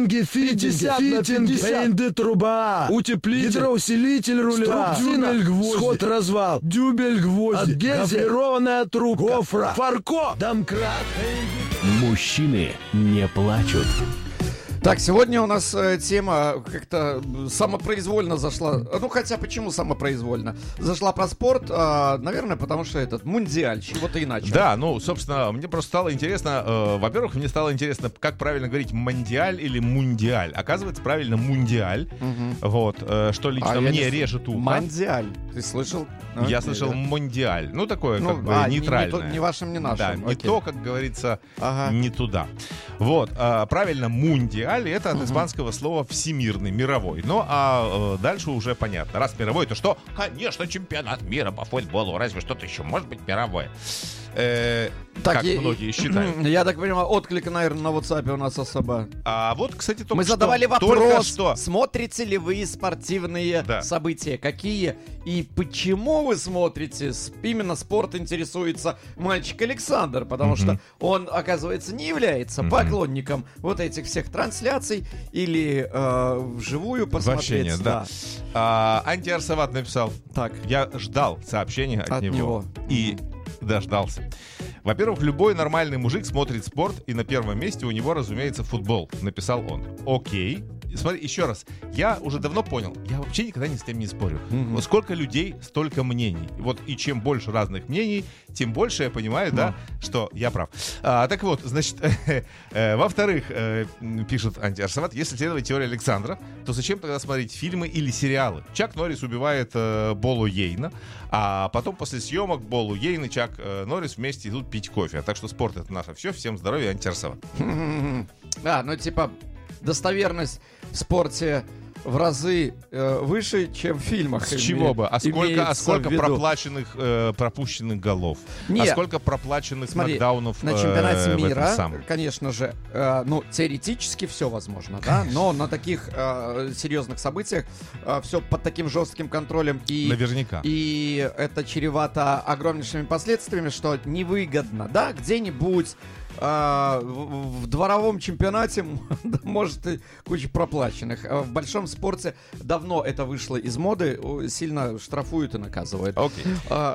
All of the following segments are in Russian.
фитинг, пенды труба, утеплитель, гидроусилитель руля, дюбель гвозди, сход развал, дюбель гвозди, гофрированная трубка, гофра, фарко, домкрат. Мужчины не плачут. Так, сегодня у нас тема как-то самопроизвольно зашла. Ну, хотя почему самопроизвольно? Зашла про спорт, наверное, потому что этот мундиаль, чего-то иначе. Да, ну, собственно, мне просто стало интересно, во-первых, мне стало интересно, как правильно говорить, мундиаль или мундиаль. Оказывается, правильно мундиаль. Вот, что лично мне режет ухо. Мундиаль, ты слышал? Я слышал мундиаль. Ну, такое, как бы, нейтральное. Не вашим, не нашим. Да, не то, как говорится, не туда. Вот, правильно, мундиаль. Это от испанского слова всемирный, мировой. Ну, а дальше уже понятно. Раз мировой, то что? Конечно, чемпионат мира по футболу. Разве что-то еще может быть мировое? Как многие считают. Я так понимаю, отклика, наверное, на WhatsApp у нас особо. А вот, кстати, мы задавали вопрос, смотрите ли вы спортивные события, какие и почему вы смотрите. Именно спорт интересуется мальчик Александр, потому что он, оказывается, не является поклонником вот этих всех трансляций или вживую посмотреть. Вообще нет, да. Антиарсават написал. Так. Я ждал сообщения от него. И дождался. Во-первых, любой нормальный мужик смотрит спорт, и на первом месте у него, разумеется, футбол, написал он. Окей. Смотри, еще раз, я уже давно понял, я вообще никогда ни с кем не спорю. Вот сколько людей, столько мнений. Вот и чем больше разных мнений, тем больше я понимаю, да, что я прав. Так вот, значит, во-вторых, пишет Антиарсават, если следовать теории Александра, то зачем тогда смотреть фильмы или сериалы? Чак Норрис убивает Болу Йейна, а потом после съемок Болу Йейн и Чак Норрис вместе идут пить кофе. Так что спорт — это наше все. Всем здоровья, Антиарсават. Ну типа достоверность в спорте в разы выше, чем в фильмах. С чего бы? А сколько пропущенных голов? Нет. А сколько проплаченных нокдаунов на чемпионате мира, конечно же, теоретически все возможно, да? Но на таких серьезных событиях все под таким жестким контролем. Наверняка. И это чревато огромнейшими последствиями, что невыгодно, да? Где-нибудь в дворовом чемпионате может и куча проплаченных. В большом спорте давно это вышло из моды, сильно штрафуют и наказывают. Окей.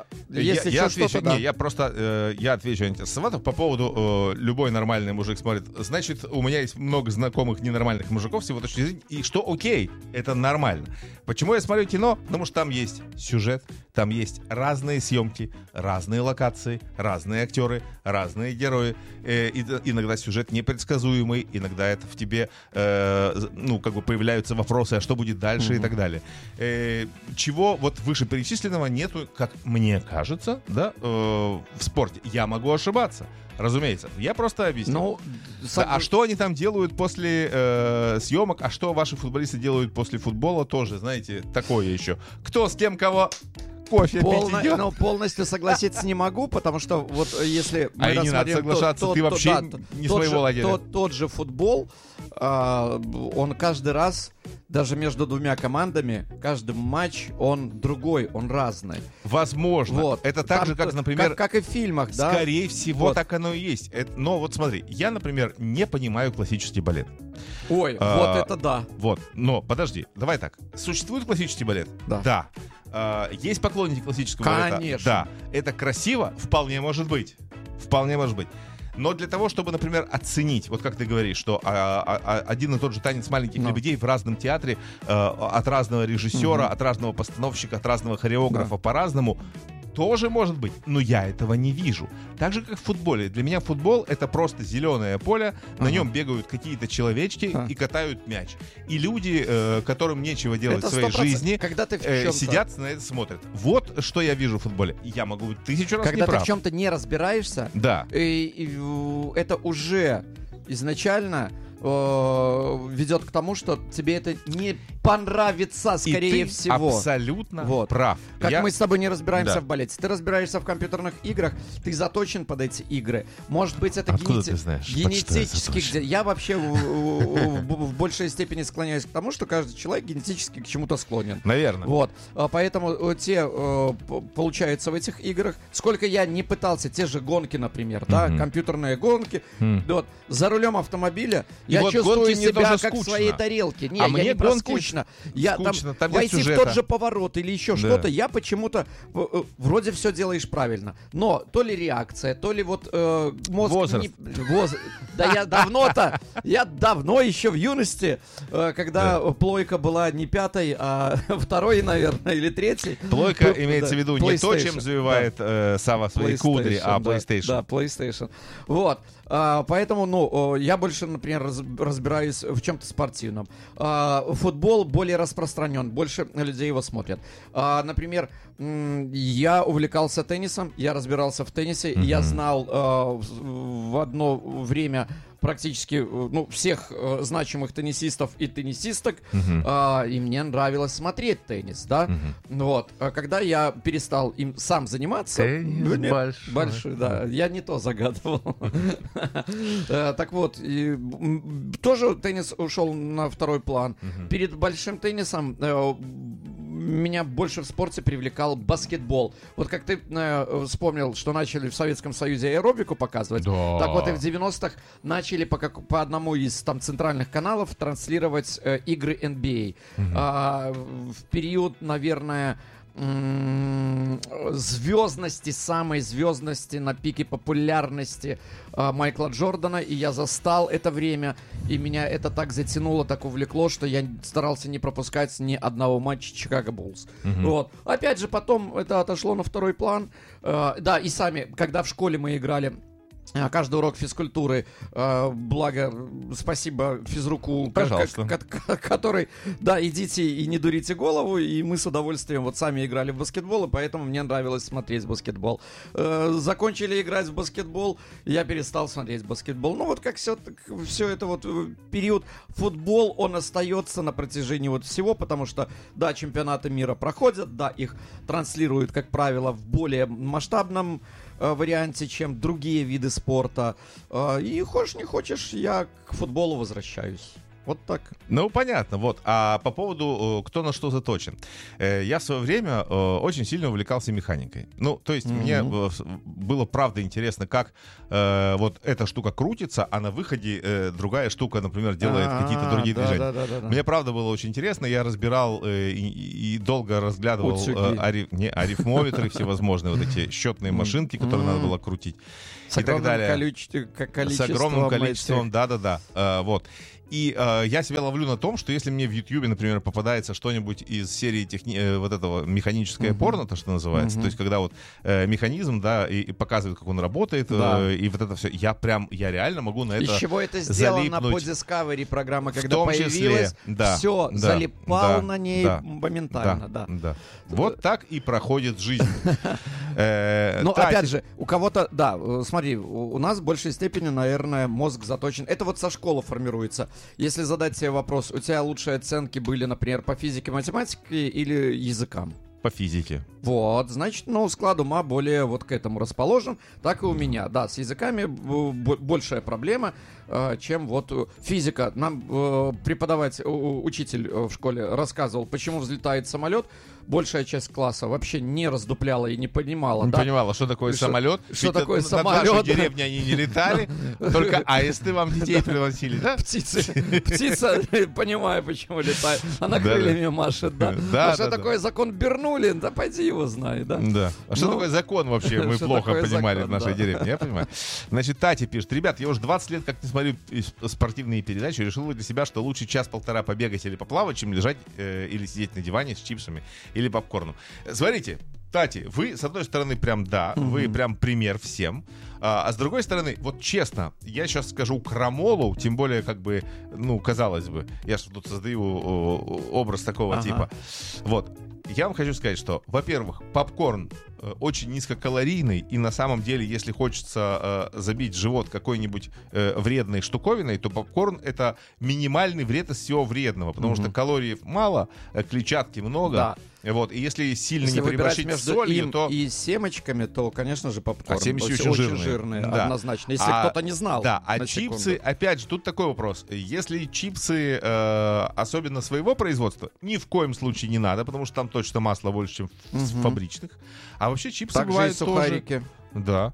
Я отвечу Антиарсаватов по поводу любой нормальный мужик смотрит. Значит, у меня есть много знакомых ненормальных мужиков с его точки зрения, и что окей, это нормально. Почему я смотрю кино? Потому что там есть сюжет, там есть разные съемки, разные локации, разные актеры, разные герои. Иногда сюжет непредсказуемый, иногда это в тебе появляются вопросы, а что будет дальше и так далее. Чего вот вышеперечисленного нету, как мне кажется, да, в спорте. Я могу ошибаться, разумеется. Я просто объясню. А что они там делают после съемок, а что ваши футболисты делают после футбола, тоже, знаете, такое еще. Кто с кем кого... кофе пить идет. Полностью согласиться не могу, потому что вот если мы не надо соглашаться, ты вообще не своего лагеря. Тот же футбол, он каждый раз, даже между двумя командами, каждый матч, он другой, он разный. Возможно. Вот. Это так же, как, например... Как и в фильмах, да? Скорее всего, так оно и есть. Но вот смотри, я, например, не понимаю классический балет. Ой, вот это да. Вот, но подожди, давай так. Существует классический балет? Да. Есть поклонники классического балета? Конечно. Да. Это красиво? Вполне может быть. Но для того, чтобы, например, оценить, вот как ты говоришь, что один и тот же танец маленьких лебедей в разном театре, от разного режиссера, от разного постановщика, от разного хореографа по-разному, тоже может быть, но я этого не вижу. Так же, как в футболе. Для меня футбол — это просто зеленое поле, на нем бегают какие-то человечки и катают мяч. И люди, которым нечего делать в своей жизни, сидят на это, смотрят. Вот что я вижу в футболе. Я могу быть 1000 раз когда неправ. Ты в чем-то не разбираешься, да. Это уже изначально ведет к тому, что тебе это не понравится, скорее всего. Абсолютно прав. Как мы с тобой не разбираемся в балете. Ты разбираешься в компьютерных играх, ты заточен под эти игры. Может быть, это генетически. Я вообще в большей степени склоняюсь к тому, что каждый человек генетически к чему-то склонен. Наверное. Вот. Поэтому получается в этих играх, сколько я не пытался, те же гонки, например, да, компьютерные гонки, вот, за рулем автомобиля, я чувствую себя себя тоже как в скучно. своей тарелке. Не, А я мне не про гонки скучно. Я скучно, там нет войти в сюжета. тот же поворот или еще что-то, я почему-то вроде все делаешь правильно. Но то ли реакция, то ли вот мозг... Возраст. Да я давно еще в юности, когда плойка была не 5-й, а 2-й, наверное, или 3-й. Плойка имеется в виду не то, чем завивает Сава свои кудри, а PlayStation. Да, PlayStation. Вот. Поэтому, я больше, например, разбираюсь в чем-то спортивном. Футбол более распространен, больше людей его смотрят. Например, я увлекался теннисом, я разбирался в теннисе, я знал в одно время практически всех значимых теннисистов и теннисисток, и мне нравилось смотреть теннис, да. Вот. А когда я перестал им сам заниматься... Теннис большой, да. Я не то загадывал. Так вот, тоже теннис ушел на второй план. Перед большим теннисом меня больше в спорте привлекал баскетбол. Вот как ты вспомнил, что начали в Советском Союзе аэробику показывать, так вот и в 90-х начали по одному из там центральных каналов транслировать игры NBA. В период, наверное, звездности, самой звездности на пике популярности Майкла Джордана, и я застал это время, и меня это так затянуло, так увлекло, что я старался не пропускать ни одного матча Чикаго Буллс. Вот. Опять же, потом это отошло на второй план. Да, и сами, когда в школе мы играли каждый урок физкультуры, благо, спасибо физруку, который, да, идите и не дурите голову, и мы с удовольствием вот сами играли в баскетбол, и поэтому мне нравилось смотреть баскетбол. Закончили играть в баскетбол, я перестал смотреть баскетбол. Ну вот как все это вот период, футбол, он остается на протяжении вот всего, потому что, да, чемпионаты мира проходят, да, их транслируют, как правило, в более масштабном варианте, чем другие виды спорта. И хочешь не хочешь, я к футболу возвращаюсь. Вот так. Ну, понятно, вот. А по поводу, кто на что заточен. Я в свое время очень сильно увлекался механикой. Ну, то есть мне было правда интересно, как вот эта штука крутится, а на выходе другая штука, например, делает какие-то другие движения. Да. Мне правда было очень интересно. Я разбирал и долго разглядывал арифмометры всевозможные, вот эти счетные машинки, которые надо было крутить. С огромным количеством, да. Вот. И я себя ловлю на том, что если мне в Ютьюбе, например, попадается что-нибудь из серии вот этого механическое порно, то, что называется, то есть когда вот механизм, да, и показывает, как он работает, и вот это все, я реально могу на это залипнуть. Из чего это сделано по Discovery программа, когда появилась, все, залипал на ней моментально, да. Вот так и проходит жизнь. Но опять же, у кого-то, да, смотри, у нас в большей степени, наверное, мозг заточен. Это вот со школы формируется. Если задать себе вопрос, у тебя лучшие оценки были, например, по физике, математике или языкам? По физике. Вот, значит, склад ума более вот к этому расположен, так и у меня. Да, с языками большая проблема, чем вот физика. Нам учитель в школе рассказывал, почему взлетает самолет. Большая часть класса вообще не раздупляла и не понимала. Не понимала, что такое самолет. Что такое самолет. На нашу деревню они не летали, только аисты вам детей приносили, да? Птица, понимаю, почему летает. Она крыльями машет, да. А что такое закон Бернули? Да пойди его знай, да. Да. А что такое закон вообще? Мы плохо понимали в нашей деревне, я понимаю. Значит, Тати пишет: ребят, я уже 20 лет как не смотрю спортивные передачи, решил для себя, что лучше час-полтора побегать или поплавать, чем лежать или сидеть на диване с чипсами или попкорном. Смотрите, Тати, вы, с одной стороны, прям вы прям пример всем, а с другой стороны, вот честно, я сейчас скажу крамолу, тем более, как бы, казалось бы, я же тут создаю образ такого типа. Вот, я вам хочу сказать, что, во-первых, попкорн очень низкокалорийный, и на самом деле, если хочется забить живот какой-нибудь вредной штуковиной, то попкорн — это минимальный вред из всего вредного, потому что калорий мало, клетчатки много. Да. Вот, и если сильно не переборщить с солью, то... и семечками, то, конечно же, попкорн. А семечки очень жирные, да. Однозначно, если кто-то не знал. Да, а чипсы, опять же, тут такой вопрос. Если чипсы, особенно своего производства, ни в коем случае не надо, потому что там точно масла больше, чем в фабричных. А вообще чипсы так бывают же и сухарики. тоже... Да.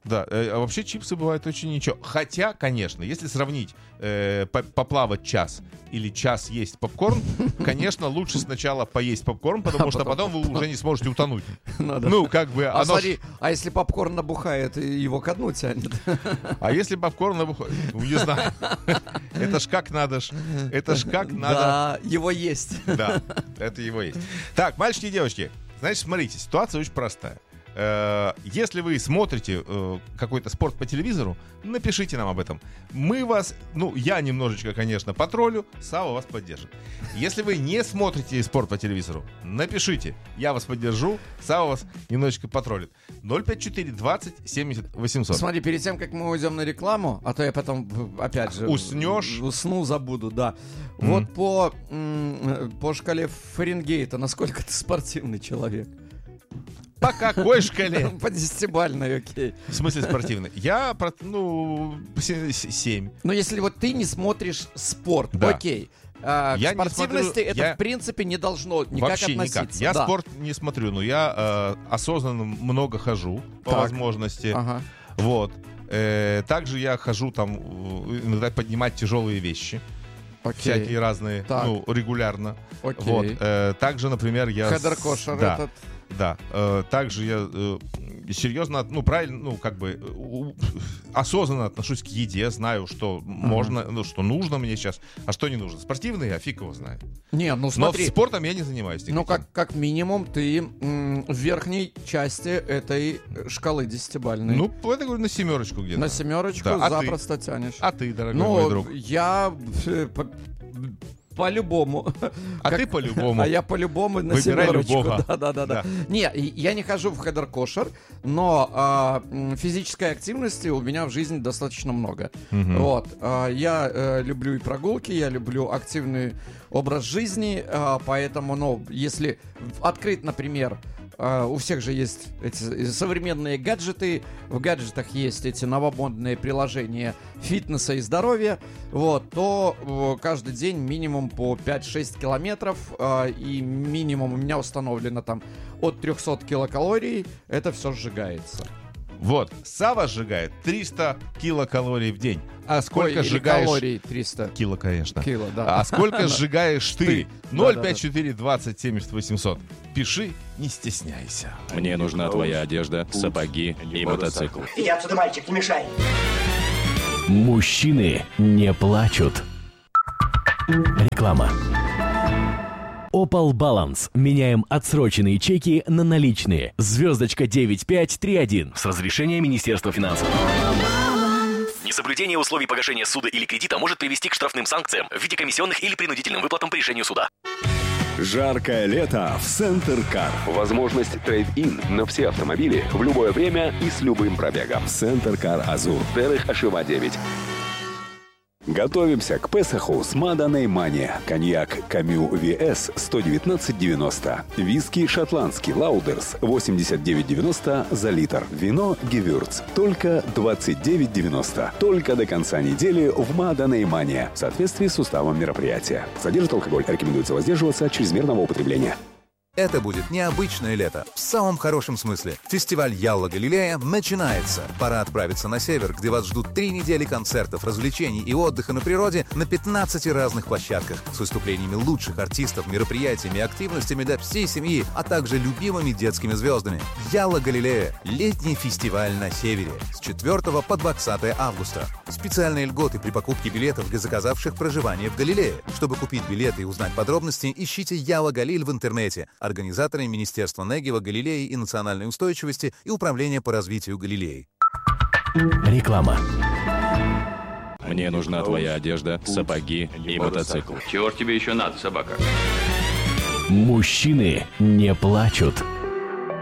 Да, а вообще чипсы бывают очень ничего. Хотя, конечно, если сравнить поплавать час или час есть попкорн, конечно, лучше сначала поесть попкорн, потому что потом вы уже не сможете утонуть. Ну, как бы... А смотри, а если попкорн набухает, его ко дну тянет? А если попкорн набухает? Не знаю. Это ж как надо. Да, его есть. Да, это его есть. Так, мальчики и девочки, значит, смотрите, ситуация очень простая. Если вы смотрите какой-то спорт по телевизору, напишите нам об этом. Мы вас, я немножечко, конечно, потроллю, Сава вас поддержит. Если вы не смотрите спорт по телевизору, напишите, я вас поддержу, Сава вас немножечко потроллит. 054 20 70 800. Смотри, перед тем, как мы уйдем на рекламу, а то я потом, опять же... Уснешь? Усну, забуду, да. Вот по шкале Фаренгейта, насколько ты спортивный человек? По какой шкале? По 10-бальной, окей. В смысле спортивный? Я, 7. Но если вот ты не смотришь спорт, да. Окей. К спортивности это, в принципе, не должно никак вообще относиться. Никак. Я спорт не смотрю, но я осознанно много хожу, по возможности. Ага. Вот. Также я хожу там иногда поднимать тяжелые вещи. Всякие разные, регулярно. Окей. Вот. Также, например, я... Хедер-кошер этот. Да, также я серьезно, правильно, осознанно отношусь к еде, знаю, что можно, что нужно мне сейчас, а что не нужно. Спортивные, а фиг его знает. Не, смотри. Но спортом я не занимаюсь. Как минимум ты в верхней части этой шкалы 10-бальной. Это говорю, на 7 где-то. На 7 да. запросто тянешь. А ты, дорогой мой друг? Я... По-любому. Ты по-любому. А я по-любому на Выбирай 7. любого. Да. Не, я не хожу в хедер-кошер, но физической активности у меня в жизни достаточно много. Вот. Я люблю и прогулки, я люблю активный образ жизни, поэтому, если открыть, например, у всех же есть эти современные гаджеты. В гаджетах есть эти новомодные приложения фитнеса и здоровья. Вот, то каждый день минимум по 5-6 километров. И минимум у меня установлено там от 300 килокалорий. Это все сжигается. Вот, Сава сжигает 300 килокалорий в день. А сколько сжигаешь... калорий 300. Кило, конечно. Кило, да. А сколько сжигаешь ты? 054 20 70 800. Пиши, не стесняйся. Мне нужна твоя одежда, сапоги и мотоцикл. Иди отсюда, мальчик, не мешай. Мужчины не плачут. Реклама. Opal Balance. Меняем отсроченные чеки на наличные. Звездочка 9531. С разрешения Министерства финансов. Несоблюдение условий погашения суда или кредита может привести к штрафным санкциям в виде комиссионных или принудительным выплатам по решению суда. Жаркое лето в Центр Кар. Возможность трейд-ин на все автомобили в любое время и с любым пробегом. Центр Кар Азур. Терых Ашива 9. Готовимся к Песаху с Маданой Мани. Коньяк Камю VS 119,90. Виски шотландский Лаудерс 89,90 за литр. Вино Гевюрц только 29,90. Только до конца недели в Маданой Мани. В соответствии с уставом мероприятия. Содержит алкоголь. Рекомендуется воздерживаться от чрезмерного употребления. Это будет необычное лето, в самом хорошем смысле. Фестиваль Ялла Галилея начинается. Пора отправиться на север, где вас ждут 3 недели концертов, развлечений и отдыха на природе на 15 разных площадках с выступлениями лучших артистов, мероприятиями и активностями для всей семьи, а также любимыми детскими звездами. Ялла Галилея – летний фестиваль на севере с 4 по 20 августа. Специальные льготы при покупке билетов для заказавших проживание в Галилее. Чтобы купить билеты и узнать подробности, ищите Ялла Галиль в интернете. Организаторы Министерства Негева, Галилеи и национальной устойчивости и Управление по развитию Галилеи. Реклама. Мне нужна твоя одежда, сапоги и мотоцикл. Чего ж тебе еще надо, собака? Мужчины не плачут.